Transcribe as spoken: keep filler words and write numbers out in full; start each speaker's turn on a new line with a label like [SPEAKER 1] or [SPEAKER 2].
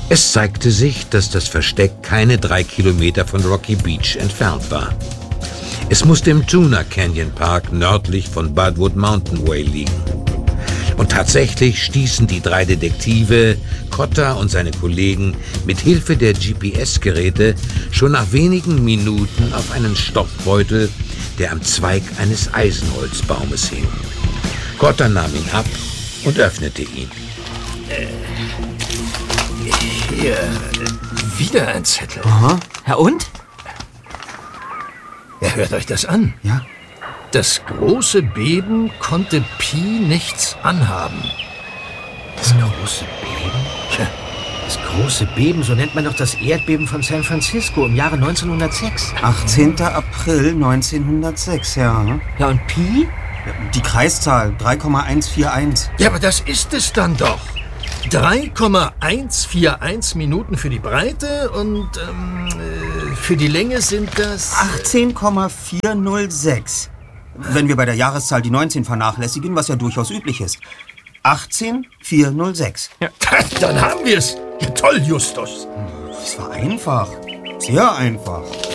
[SPEAKER 1] Es zeigte sich, dass das Versteck keine drei Kilometer von Rocky Beach entfernt war. Es musste im Tuna Canyon Park nördlich von Budwood Mountain Way liegen. Und tatsächlich stießen die drei Detektive, Cotter und seine Kollegen, mit Hilfe der G P S-Geräte schon nach wenigen Minuten auf einen Stoffbeutel, der am Zweig eines Eisenholzbaumes hing. Cotter nahm ihn ab und öffnete ihn.
[SPEAKER 2] Äh, hier, wieder ein Zettel.
[SPEAKER 3] Aha. Ja, und?
[SPEAKER 2] Ja, hört euch das an.
[SPEAKER 3] Ja.
[SPEAKER 2] Das große Beben konnte Pi nichts anhaben.
[SPEAKER 3] Das große Beben?
[SPEAKER 2] Tja.
[SPEAKER 3] Das große Beben, so nennt man doch das Erdbeben von San Francisco im Jahre neunzehnhundertsechs.
[SPEAKER 4] achtzehnter April neunzehnhundertsechs, ja.
[SPEAKER 3] Ja, und Pi?
[SPEAKER 4] Die Kreiszahl, drei Komma eins vier eins.
[SPEAKER 2] Ja, aber das ist es dann doch. drei Komma eins vier eins Minuten für die Breite und ähm, äh, für die Länge sind das...
[SPEAKER 4] achtzehn Komma vierhundertsechs. Wenn wir bei der Jahreszahl die neunzehn vernachlässigen, was ja durchaus üblich ist. achtzehn Komma vierhundertsechs.
[SPEAKER 2] Ja, dann haben wir es. Ja, toll, Justus.
[SPEAKER 4] Das war einfach. Sehr einfach.